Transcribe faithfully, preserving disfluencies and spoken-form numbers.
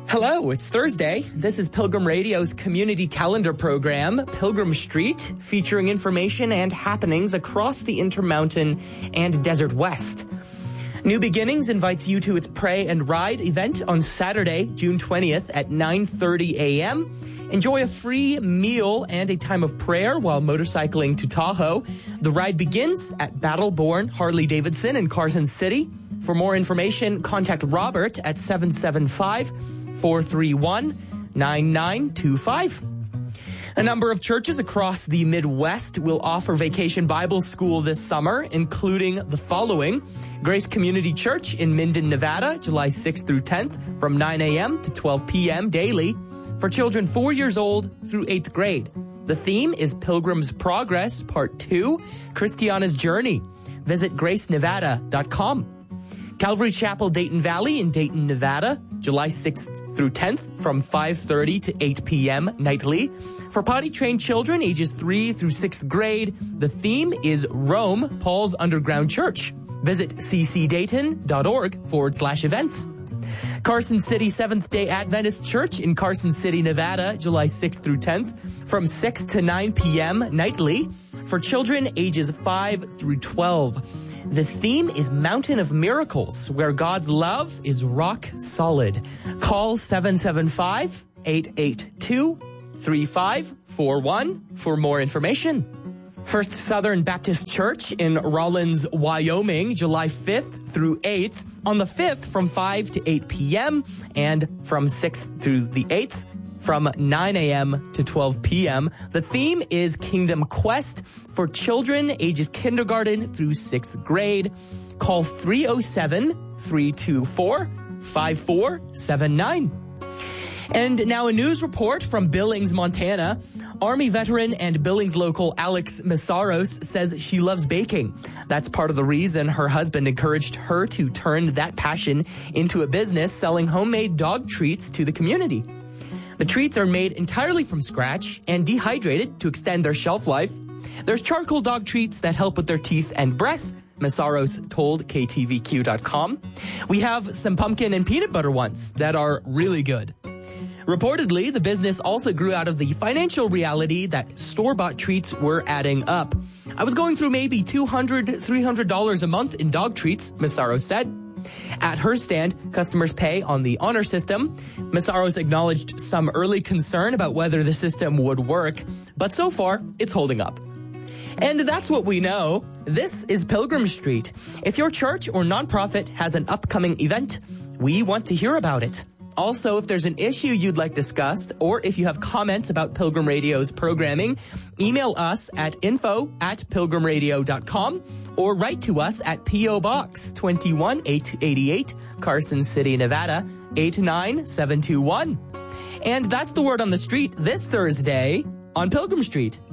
Hello, it's Thursday. This is Pilgrim Radio's community calendar program, Pilgrim Street, featuring information and happenings across the Intermountain and Desert West. New Beginnings invites you to its Pray and Ride event on Saturday, June twentieth at nine thirty a.m. Enjoy a free meal and a time of prayer while motorcycling to Tahoe. The ride begins at Battleborn Harley-Davidson in Carson City. For more information, contact Robert at seven seven five, four three one, nine nine two five. A number of churches across the Midwest will offer Vacation Bible School this summer, including the following: Grace Community Church in Minden, Nevada, July sixth through tenth, from nine a.m. to twelve p.m. daily, for children four years old through eighth grade. The theme is Pilgrim's Progress, Part two, Christiana's Journey. Visit grace nevada dot com. Calvary Chapel Dayton Valley in Dayton, Nevada, July sixth through tenth, from five thirty to eight p.m. nightly. For potty-trained children ages three through sixth grade, the theme is Rome, Paul's Underground Church. Visit ccdayton.org forward slash events. Carson City Seventh-day Adventist Church in Carson City, Nevada, July sixth through tenth, from six to nine p.m. nightly. For children ages five through twelve. The theme is Mountain of Miracles, where God's love is rock solid. Call seven seven five, eight eight two, three five four one for more information. First Southern Baptist Church in Rollins, Wyoming, July fifth through eighth. On the fifth, from five to eight p.m. and from sixth through the eighth, from nine a.m. to twelve p.m. The theme is Kingdom Quest for children ages kindergarten through sixth grade. Call three oh seven, three two four, five four seven nine. And now a news report from Billings, Montana. Army veteran and Billings local Alex Meszaros says she loves baking. That's part of the reason her husband encouraged her to turn that passion into a business, selling homemade dog treats to the community. The treats are made entirely from scratch and dehydrated to extend their shelf life. There's charcoal dog treats that help with their teeth and breath, Meszaros told K T V Q dot com. We have some pumpkin and peanut butter ones that are really good. Reportedly, the business also grew out of the financial reality that store-bought treats were adding up. I was going through maybe two hundred dollars, three hundred dollars a month in dog treats, Meszaros said. At her stand, customers pay on the honor system. Meszaros acknowledged some early concern about whether the system would work, but so far, it's holding up. And that's what we know. This is Pilgrim Street. If your church or nonprofit has an upcoming event, we want to hear about it. Also, if there's an issue you'd like discussed, or if you have comments about Pilgrim Radio's programming, email us at info at pilgrim radio dot com or write to us at P O. Box two one eight eight eight, Carson City, Nevada, eight nine seven two one. And that's the word on the street this Thursday on Pilgrim Street.